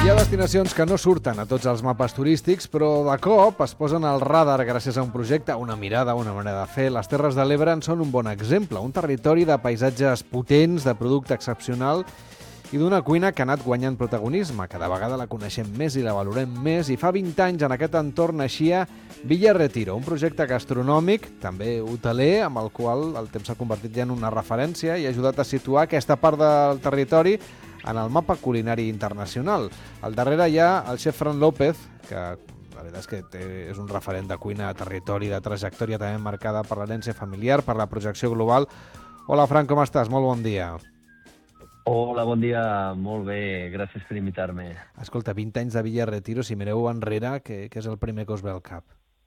Hi ha destinacions que no surten a tots els mapes turístics, però de cop es posen al radar gràcies a un projecte, una mirada, una manera de fer. Les Terres de l'Ebre en són un bon exemple, un territori de paisatges potents, de producte excepcional i d'una cuina que ha anat guanyant protagonisme. Cada vegada la coneixem més i la valorem més, i fa 20 anys en aquest entorn naixia Villa Retiro, un projecte gastronòmic, també hoteler, amb el qual el temps s'ha convertit ja en una referència i ha ajudat a situar aquesta part del territori en el mapa culinari internacional. Al darrere hi ha el xef Fran López, que la veritat és que és un referent de cuina, de territori, de trajectòria també marcada per l'herència familiar, per la projecció global. Hola, Fran, com estàs? Molt bon dia. Hola, bon dia. Molt bé, gràcies per invitar-me. Escolta, 20 anys de Villa Retiro, si mireu enrere, què és el primer que us ve al cap?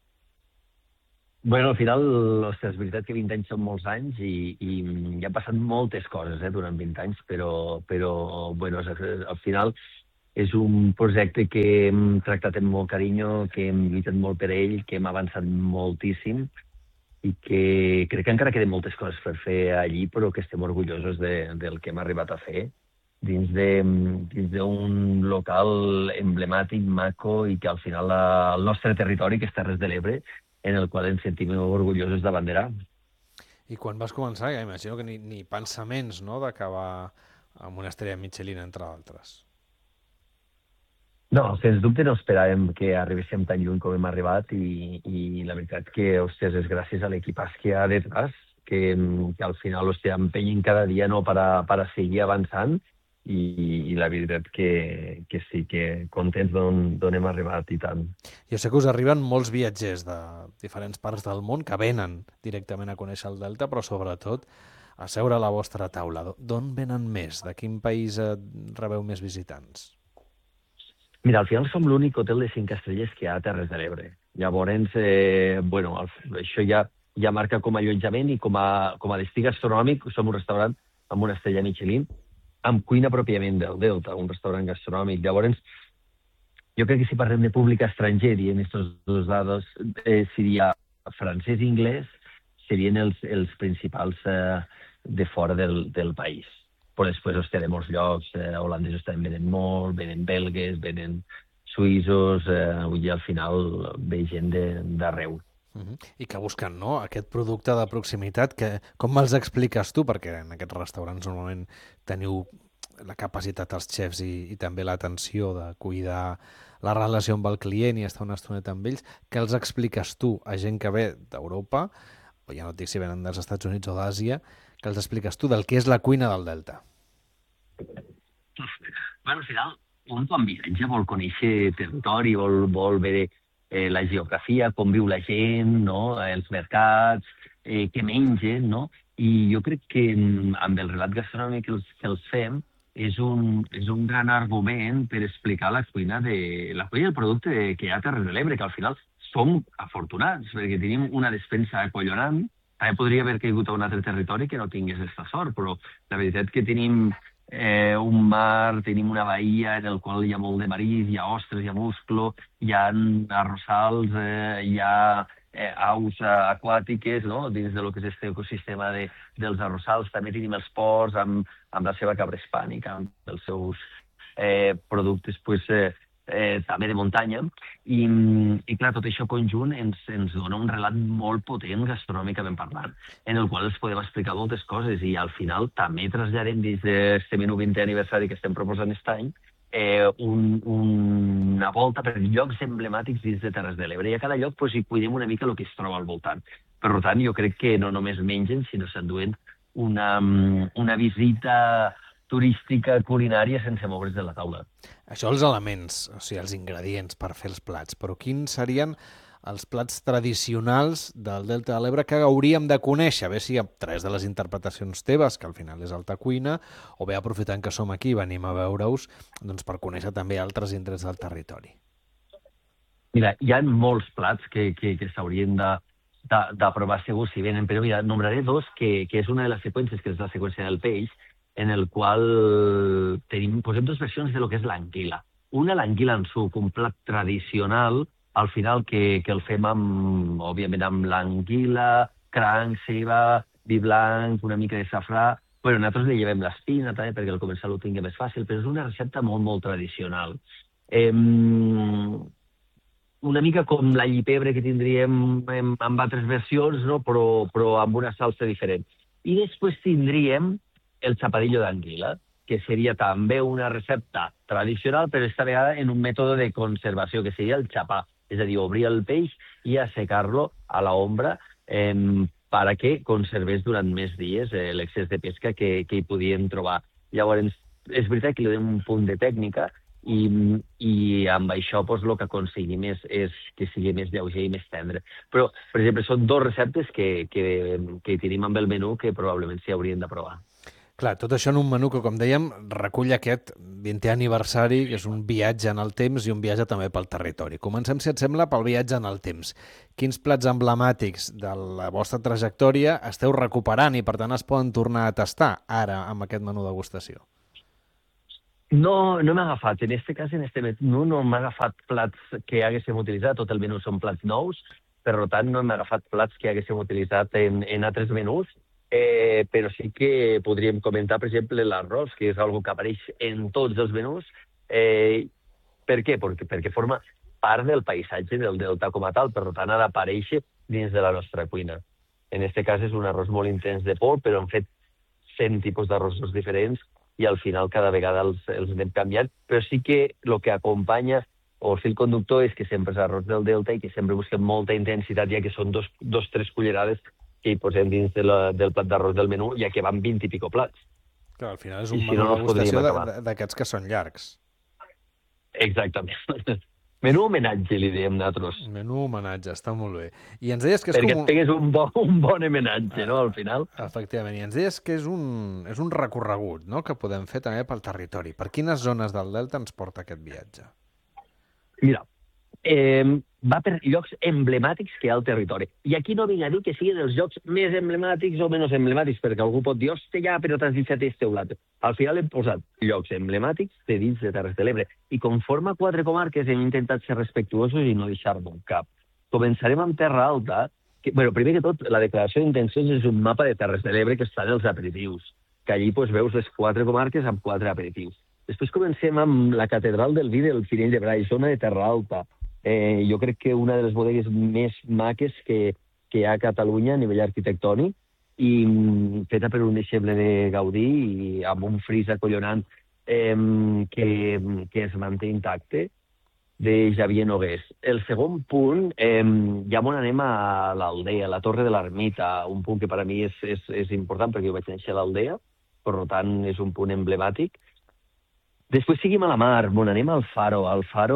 Al final, ostres, és veritat que 20 anys són molts anys i han passat moltes coses durant 20 anys, però al final és un projecte que hem tractat amb molt carinyo, que hem lluitat molt per ell, que hem avançat moltíssim i que crec que encara queden moltes coses per fer allí, però que estem orgullosos del que hem arribat a fer dins d'un local emblemàtic, maco, i que al final el nostre territori, que és Terres de l'Ebre, en el qual ens sentim orgullosos d'abanderar. I quan vas començar, ja imagino que ni pensaments, no?, d'acabar amb una estrella Michelin, entre altres. No, sens dubte no esperàvem que arribéssim tan lluny com hem arribat i la veritat que, ostres, és gràcies a l'equipàs que hi ha detrás, que al final, hòstia, empenyen cada dia no per a seguir avançant i la veritat que sí, que contents d'on hem arribat i tant. Jo sé que us arriben molts viatgers de diferents parts del món que venen directament a conèixer el Delta, però sobretot a seure a la vostra taula. D'on venen més? De quin país rebeu més visitants? Mira, al final som l'únic hotel de 5 estrelles que hi ha a Terres de l'Ebre. Llavors, això ja marca com a allotjament i com a destí gastronòmic. Som un restaurant amb una estrella Michelin, amb cuina pròpiament del Delta, un restaurant gastronòmic. Llavors, jo crec que si parlem de públic estranger, i en aquests dos dados seria francès i anglès, serien els principals de fora del país. Però després, hòstia, de molts llocs, holandesos també venen molt, venen belgues, venen suïssos, i al final ve gent d'arreu. I que busquen, no?, aquest producte de proximitat, que com me'ls expliques tu? Perquè en aquests restaurants normalment teniu la capacitat els xefs i també l'atenció de cuidar la relació amb el client i estar una estoneta amb ells. Què els expliques tu a gent que ve d'Europa, o ja no et dic si venen dels Estats Units o d'Àsia, que els expliques tu del que és la cuina del Delta? Al final, un quan viatja vol conèixer territori, vol veure la geografia, com viu la gent, no? Els mercats, què mengen, no? I jo crec que amb el relat gastronòmic que els fem és un gran argument per explicar la cuina i el producte que hi ha a Terres de l'Ebre, que al final som afortunats, perquè tenim una despensa acollonant. També podria haver caigut a un altre territori que no tingués aquesta sort, però la veritat que tenim un mar, tenim una bahia en el qual hi ha molt de marisc, hi ha ostres, hi ha musclo, hi ha arrossals, hi ha aus aquàtiques, no?, dins del que és aquest ecosistema dels arrossals. També tenim els ports amb la seva cabra hispànica, amb els seus productes també de muntanya. I clar, tot això conjunt ens dona un relat molt potent gastronòmicament parlant, en el qual els podem explicar moltes coses i al final també traslladem dins d'aquest 20è aniversari que estem proposant aquest any una volta per llocs emblemàtics dins de Terres de l'Ebre, i a cada lloc hi cuidem una mica el que es troba al voltant. Per tant, jo crec que no només mengen, sinó s'enduen una visita turística, culinària, sense moure's de la taula. Això els elements, o sigui, els ingredients per fer els plats, però quins serien els plats tradicionals del Delta de l'Ebre que hauríem de conèixer? Bé, si a través de les interpretacions teves, que al final és alta cuina, o bé aprofitant que som aquí i venim a veure-us, doncs per conèixer també altres indrets del territori. Mira, hi ha molts plats que s'haurien de provar segur si venen, però mira, nombraré dos, que és una de les seqüències, que és la seqüència del peix, en el qual posem dues versions de lo que és l'anguila. Una, l'anguila en suc, un plat tradicional, al final que el fem òbviament amb l'anguila, cranc, ceba, vi blanc, una mica de safrà. Nosaltres li llevem l'espina també perquè al començar ho tingui més fàcil, però és una recepta molt, molt tradicional. Una mica com la llipebre que tindríem amb altres versions, no? Però amb una salsa diferent. I després tindríem el xapadillo d'anguila, que seria també una recepta tradicional, però esta vegada en un mètode de conservació, que seria el xapar. És a dir, obrir el peix i assecar-lo a la ombra para que conservés durant més dies l'excés de pesca que hi podien trobar. Llavors, és veritat que li donem un punt de tècnica i amb això doncs, el que aconseguim és que sigui més lleuger i més tendre. Però, per exemple, són dos receptes que tenim amb el menú que probablement s'hi haurien de provar. Clar, tot això en un menú que, com dèiem, recull aquest 20è aniversari, que és un viatge en el temps i un viatge també pel territori. Comencem, si et sembla, pel viatge en el temps. Quins plats emblemàtics de la vostra trajectòria esteu recuperant i, per tant, es poden tornar a tastar ara amb aquest menú degustació? No m'ha agafat. En aquest cas, en aquest menú, no m'ha agafat plats que haguéssim utilitzat. Tot el menú són plats nous, per tant, no m'ha agafat plats que haguéssim utilitzat en altres menús. Però sí que podríem comentar, per exemple, l'arròs, que és una que apareix en tots els menús. Per què? Perquè forma part del paisatge del delta com a tal, per tant, ha d'aparèixer dins de la nostra cuina. En aquest cas és un arròs molt intens de polp, però hem fet 100 tipus d'arrossos diferents i al final cada vegada els anem canviant, però sí que el que acompanya o el fil conductor és que sempre és arròs del delta i que sempre busquem molta intensitat, ja que són 2-3 cullerades que hi posem dins del plat d'arròs del menú, ja que van 20 i pico plats. Clar, al final és un menú degustació d'aquests que són llargs. Exactament. Menú homenatge, li diem nosaltres. Menú homenatge, està molt bé. I ens deies que és perquè et pegues un bon homenatge, no?, al final. Efectivament. I ens deies que és un recorregut, no?, que podem fer també pel territori. Per quines zones del Delta ens porta aquest viatge? Mira, va per llocs emblemàtics que hi ha al territori. I aquí no vinc a dir que siguin els llocs més emblemàtics o menys emblemàtics, perquè algú pot dir, hòstia, ja, però t'has dit este o l'altre. Al final hem posat llocs emblemàtics de dins de Terres de l'Ebre. I conforme a 4 comarques hem intentat ser respectuosos i no deixar-ne cap. Començarem amb Terra Alta. Primer que tot, la declaració d'intencions és un mapa de Terres de l'Ebre que estan els aperitius, que allí veus les 4 comarques amb 4 aperitius. Després comencem amb la Catedral del Vi del Pinell de Brai, zona de Terra Alta. Jo crec que una de les bodegues més maques que hi ha a Catalunya a nivell arquitectònic i feta per un deixeble de Gaudí i amb un fris acollonant que es manté intacte, de Xavier Nogués. El segon punt, ja on anem a l'Aldea, a la Torre de l'Ermita, un punt que per a mi és important perquè jo vaig néixer a l'Aldea, per tant és un punt emblemàtic. Després seguim a la mar, on anem al Faro. El Faro,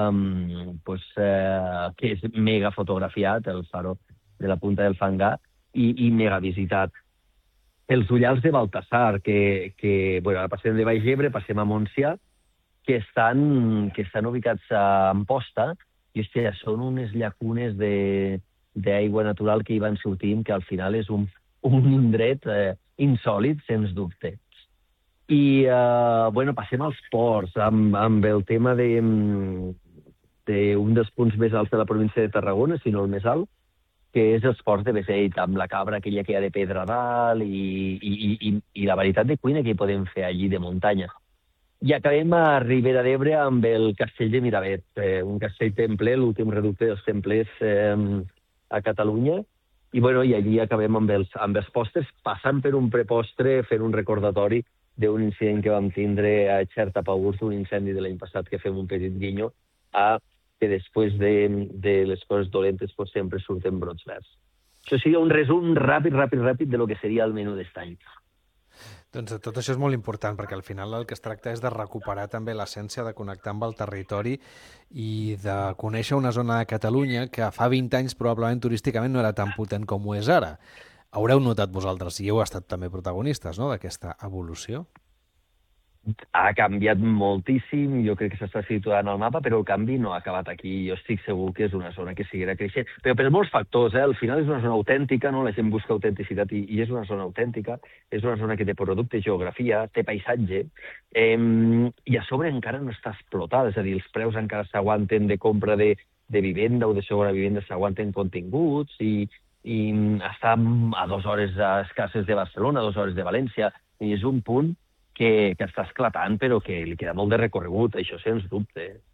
que és mega fotografiat, el Faro de la Punta del Fangar, i mega visitat. Els ullals de Baltasar, que ara passem de Baix Ebre, passem a Montsià, que estan ubicats a Amposta, i hòstia, són unes llacunes d'aigua natural que hi van sortint, que al final és un indret insòlit, sens dubte. I passem als ports, amb el tema d'un dels punts més alts de la província de Tarragona, si no el més alt, que és els ports de Beseit, amb la cabra aquella que hi ha de pedra dalt i la varietat de cuina que hi podem fer allí de muntanya. I acabem a Ribera d'Ebre amb el castell de Miravet, un castell-temple, l'últim reducte dels templers a Catalunya, i allí acabem amb els postres, passant per un prepostre, fent un recordatori d'un incident que vam tindre a Xerta-Paüls, d'un incendi de l'any passat, que fem un petit guinyo que després de les coses dolentes sempre surten brots verds. Això seria un resum ràpid de lo que seria el menú d'estany. Doncs tot això és molt important, perquè al final el que es tracta és de recuperar també l'essència de connectar amb el territori i de conèixer una zona de Catalunya que fa 20 anys probablement turísticament no era tan potent com ho és ara. Haureu notat vosaltres, i heu estat també protagonistes, no?, d'aquesta evolució? Ha canviat moltíssim, jo crec que s'està situant al mapa, però el canvi no ha acabat aquí. Jo estic segur que és una zona que seguirà creixent, però per molts factors. Al final és una zona autèntica, no? La gent busca autenticitat i és una zona autèntica, és una zona que té producte, geografia, té paisatge, i a sobre encara no està explotada, és a dir, els preus encara s'aguanten de compra de vivenda o de segona vivenda, s'aguanten continguts i està a 2 hores escasses de Barcelona, a 2 hores de València, i és un punt que està esclatant, però que li queda molt de recorregut, això sens dubte.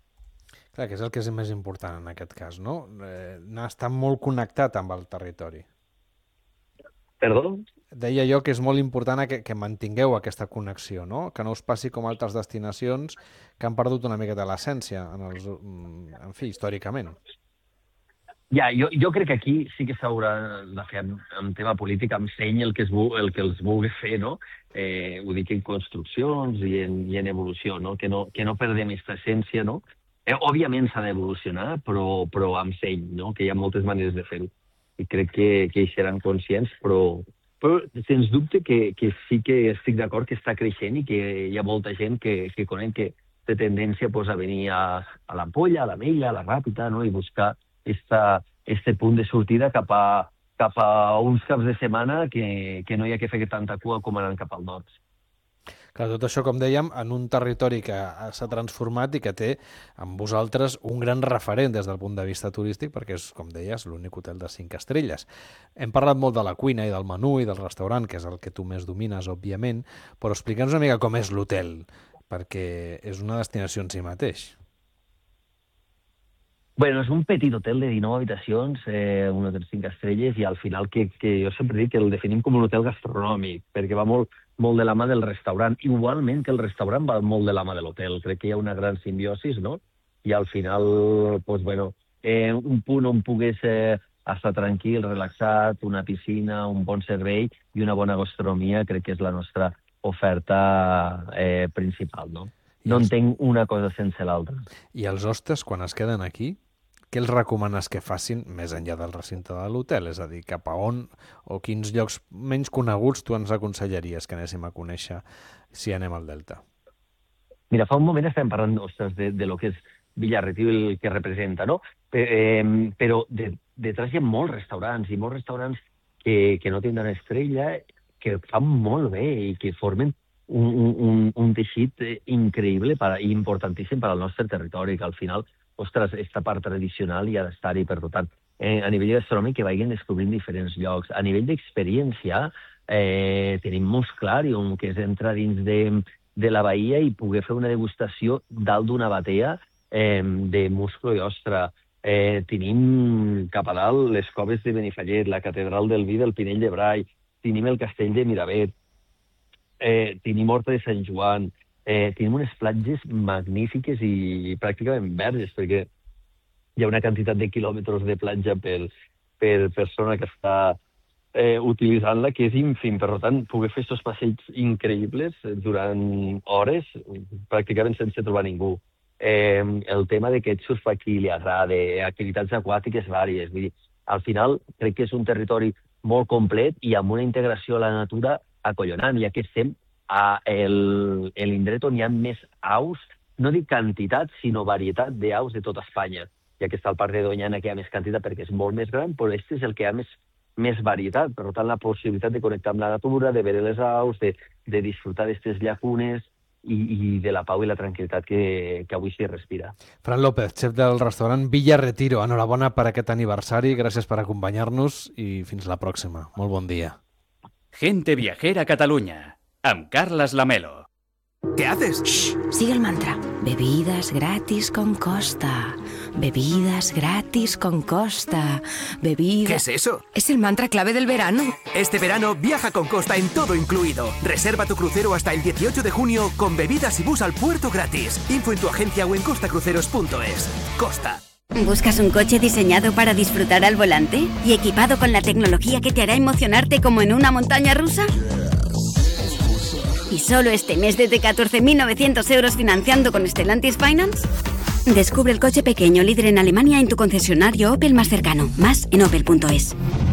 Clar, que és el que és més important en aquest cas, no? Estar molt connectat amb el territori. Perdó? Deia jo que és molt important que mantingueu aquesta connexió, no? Que no us passi com altres destinacions que han perdut una miqueta l'essència, en fi, històricament. Ja, jo crec que aquí sí que s'haurà de fer en tema polític amb seny el que els vulgui fer, no? Ho dic en construccions i en evolució, no? Que no perdem aquesta essència, no? Òbviament s'ha d'evolucionar, però amb seny, no? Que hi ha moltes maneres de fer-ho. I crec que hi seran conscients, però sens dubte que sí que estic d'acord que està creixent i que hi ha molta gent que conec que té tendència a venir a l'Ampolla, a l'Ametlla, a la Ràpita, no? I buscar este punt de sortida cap a uns caps de setmana que no hi ha que fer tanta cua com anant cap al nord. Clar, tot això, com dèiem, en un territori que s'ha transformat i que té amb vosaltres un gran referent des del punt de vista turístic, perquè és, com deies, l'únic hotel de 5 estrelles. Hem parlat molt de la cuina i del menú i del restaurant, que és el que tu més domines, òbviament, però explica'ns una mica com és l'hotel, perquè és una destinació en si mateix. Bueno, és un petit hotel de 19 habitacions, un hotel 5 estrelles, i al final que jo sempre dic que el definim com un hotel gastronòmic, perquè va molt de la mà del restaurant. Igualment que el restaurant va molt de la mà de l'hotel. Crec que hi ha una gran simbiosis, no? I al final, doncs, bueno, un punt on pogués estar tranquil, relaxat, una piscina, un bon servei i una bona gastronomia, crec que és la nostra oferta principal, no? No entenc una cosa sense l'altra. I els hostes, quan es queden aquí, què els recomanes que facin més enllà del recinte de l'hotel? És a dir, cap a on o quins llocs menys coneguts tu ens aconsellaries que anéssim a conèixer si anem al Delta? Mira, fa un moment estàvem parlant, ostres, de lo que és Villarretí, el que representa, no? Però detrás hi ha molts restaurants que no tindran estrella, que fan molt bé i que formen un teixit increïble i importantíssim per al nostre territori, que al final, ostres, aquesta part tradicional hi ha d'estar-hi, per tant, a nivell gastronòmic que vagin descobrint diferents llocs. A nivell d'experiència, tenim Musclarium, que és entrar dins de la bahia i poder fer una degustació dalt d'una batea de musclo i ostra. Tenim cap a dalt les coves de Benifallet, la catedral del vi del Pinell de Brai, tenim el castell de Miravet, tenim Horta de Sant Joan, tenim unes platges magnífiques i pràcticament verges, perquè hi ha una quantitat de quilòmetres de platja per persona que està utilitzant-la, que és ínfim. Per tant, poder fer aquests passeigs increïbles durant hores, pràcticament sense trobar ningú. El tema de que et surf aquí li agrada, activitats aquàtiques vàries. Vull dir, al final, crec que és un territori molt complet i amb una integració a la natura acollonant, ja que estem a l'indret on hi ha més aus, no dic quantitat, sinó varietat d'aus de tota Espanya. Ja que està al Parc de Doñana, que hi ha més quantitat perquè és molt més gran, però aquest és el que hi ha més varietat. Per tant, la possibilitat de connectar amb la natura, de veure les aus, de disfrutar d'aquestes llacunes i de la pau i la tranquil·litat que avui s'hi respira. Fran López, xef del restaurant Villa Retiro. Enhorabona per aquest aniversari, gràcies per acompanyar-nos i fins la pròxima. Molt bon dia. Gente Viajera Catalunya, amb Carles Lamelo. ¿Qué haces? Shh, sigue el mantra. Bebidas gratis con Costa. Bebidas gratis con Costa. ¿Qué es eso? Es el mantra clave del verano. Este verano viaja con Costa en todo incluido. Reserva tu crucero hasta el 18 de junio con bebidas y bus al puerto gratis. Info en tu agencia o en costacruceros.es. Costa. ¿Buscas un coche diseñado para disfrutar al volante y equipado con la tecnología que te hará emocionarte como en una montaña rusa? ¿Y solo este mes desde 14.900 euros financiando con Stellantis Finance? Descubre el coche pequeño líder en Alemania en tu concesionario Opel más cercano. Más en opel.es.